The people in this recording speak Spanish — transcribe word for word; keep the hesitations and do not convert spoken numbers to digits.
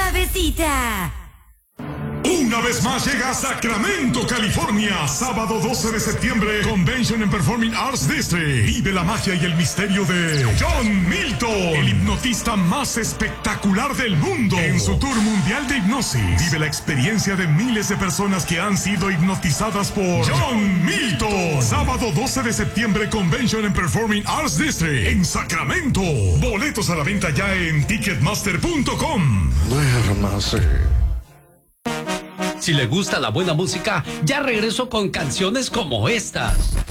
suavecita. Una vez más llega a Sacramento, California, sábado doce de septiembre, Convention and Performing Arts District. Vive la magia y el misterio de John Milton, el hipnotista más espectacular del mundo. En su tour mundial de hipnosis, vive la experiencia de miles de personas que han sido hipnotizadas por John Milton. Sábado doce de septiembre, Convention and Performing Arts District, en Sacramento. Boletos a la venta ya en ticketmaster punto com. Duérmase. Si le gusta la buena música, ya regreso con canciones como estas.